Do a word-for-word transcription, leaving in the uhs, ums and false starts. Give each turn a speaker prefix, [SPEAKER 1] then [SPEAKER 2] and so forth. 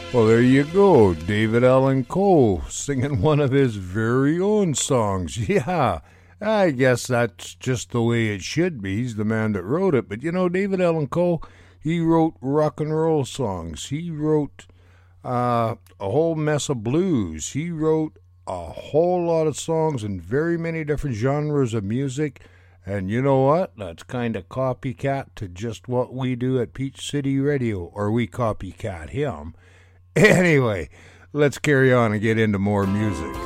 [SPEAKER 1] Well, there you go, David Allan Coe singing one of his very own songs. Yeah, I guess that's just the way it should be. He's the man that wrote it. But you know, David Allan Coe, he wrote rock and roll songs. He wrote uh, a whole mess of blues. He wrote a whole lot of songs in very many different genres of music. And you know what? That's kind of copycat to just what we do at Peach City Radio, or we copycat him. Anyway, let's carry on and get into more music.